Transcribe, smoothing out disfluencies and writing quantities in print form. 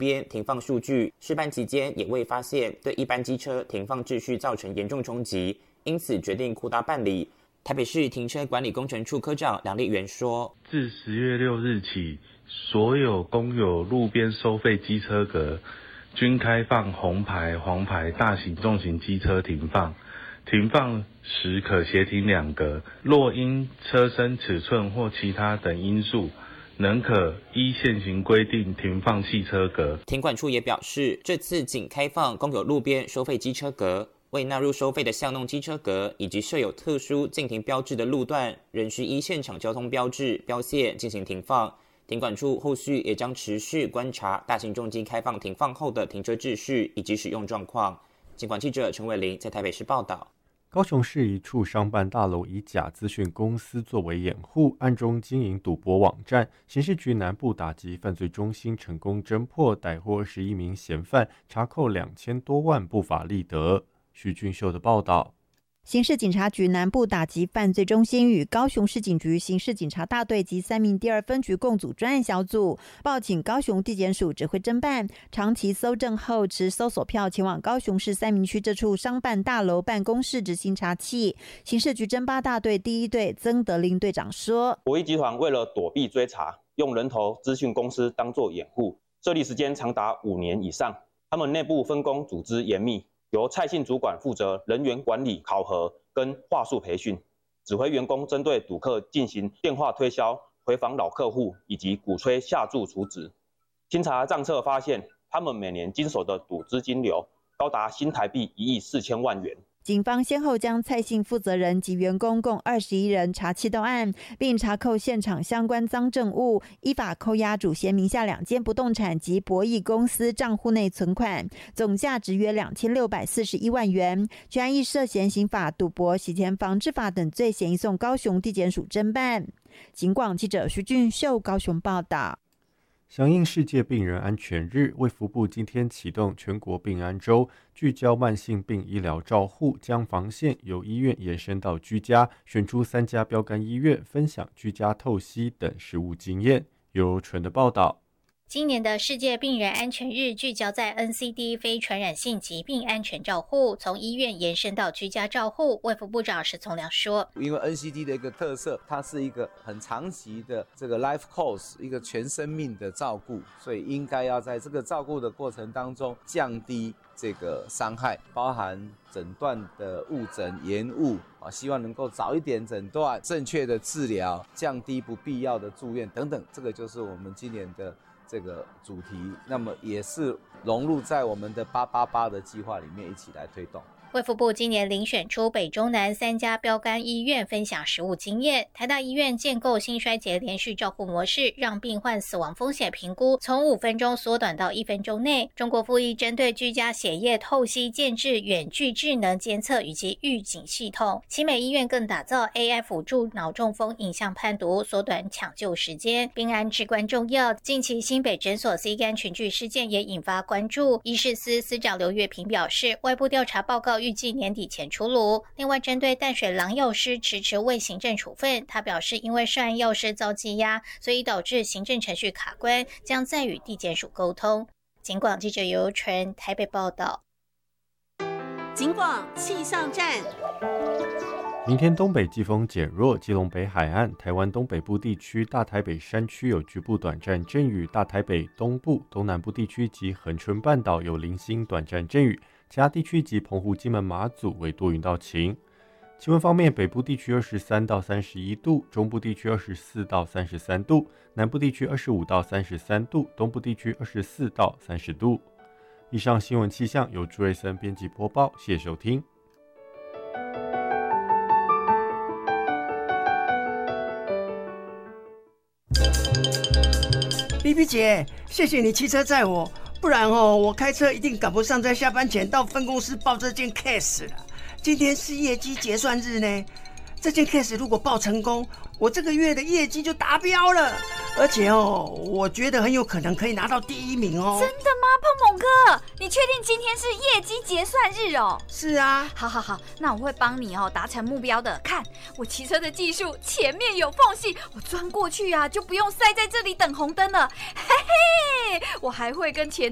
边停放数据，试办期间也未发现对一般机车停放秩序造成严重冲击，因此决定扩大办理。台北市停车管理工程处科长梁立元说， 自10月6日起，所有公有路边收费机车格均开放红牌、黄牌大型重型机车停放，停放时可协停2格，若因车身尺寸或其他等因素，仍可依现行规定停放汽车格。 停管处也表示，这次仅开放公有路边收费机车格，未纳入收费的巷弄机车格以及设有特殊禁停标志的路段，仍需依现场交通标志标线进行停放。停管处后续也将持续观察大型重机开放停放后的停车秩序以及使用状况。警管记者陈伟玲在台北市报道。 高雄市一处商办大楼以假资讯公司作为掩护，暗中经营赌博网站。刑事局南部打击犯罪中心成功侦破，逮获21名嫌犯，查扣2000多万不法利得。徐俊秀的报道。 刑事警察局南部打击犯罪中心与高雄市警局刑事警察大队及3名第2分局共组专案小组，报请高雄地检署指挥侦办，长期搜证后持搜索票前往高雄市三民区这处商办大楼办公室执行查缉。刑事局侦8大队第1队曾德林队长说， 博弈集团为了躲避追查，用人头资讯公司当作掩护，设立时间长达5年以上，他们内部分工组织严密，由蔡姓主管负责人员管理、考核跟话术培训，指挥员工针对赌客进行电话推销、回访老客户以及鼓吹下注储值。清查账册发现，他们每年经手的赌资金流高达新台币1亿4000万元。 警方先后将蔡姓负责人及员工共21人查缉到案，并查扣现场相关赃证物，依法扣押主嫌名下2间不动产及博弈公司账户内存款，总价值约2641万元。全案亦涉嫌刑法、赌博、洗钱防治法等罪嫌，移送高雄地检署侦办。警广记者徐俊秀高雄报道。 响应世界病人安全日，卫福部今天启动全国病安周，聚焦慢性病医疗照护，将防线由医院延伸到居家，选出3家标杆医院，分享居家透析等实务经验。由纯的报道。 今年的世界病人安全日聚焦在 NCD 非传染性疾病安全照护，从医院延伸到居家照护。卫福部长石从良说， 因为 NCD 的一个特色，它是一个很长期的这个 life course， 一个全生命的照顾，所以应该要在这个照顾的过程当中降低这个伤害，包含诊断的误诊延误，希望能够早一点诊断，正确的治疗，降低不必要的住院等等，这个就是我们今年的这个主题，那么也是融入在我们的888的计划里面一起来推动。 卫福部今年遴选出北中南3家标杆医院，分享实务经验。台大医院建构心衰竭连续照护模式，让病患死亡风险评估从5分钟缩短到1分钟内。中国复议针对居家血液透析建制远距智能监测以及预警系统。奇美医院更打造 AI 辅助脑中风影像判读，缩短抢救时间。病安至关重要，近期新北诊所 C 肝群聚事件也引发关注。医事司司长刘月平表示，外部调查报告预计年底前出炉。另外，针对淡水郎药师迟迟未行政处分，他表示因为涉案药师遭羁押，所以导致行政程序卡关，将再与地检署沟通。警广记者游纯台北报道。 警广气象站。 明天东北季风减弱，基隆北海岸、台湾东北部地区、大台北山区有局部短暂阵雨，大台北东部、东南部地区及恒春半岛有零星短暂阵雨，其他地区及澎湖、金门、马祖为多云到晴。气温方面，北部地区23到31度，中部地区24到33度，南部地区25到33度，东部地区24到30度。以上新闻气象由朱瑞森编辑播报，谢谢收听。 BB 姐，谢谢你骑车载我，不然我开车一定赶不上在下班前到分公司报这件 case 了。今天是业绩结算日呢，这件 case 如果报成功，我这个月的业绩就达标了，而且我觉得很有可能可以拿到第1名哦。 真的吗，碰碰哥？你确定今天是业绩结算日哦？ 是啊。 好，那我会帮你达成目标的。看我骑车的技术，前面有缝隙，我钻过去啊，就不用塞在这里等红灯了。嘿嘿，我还会跟前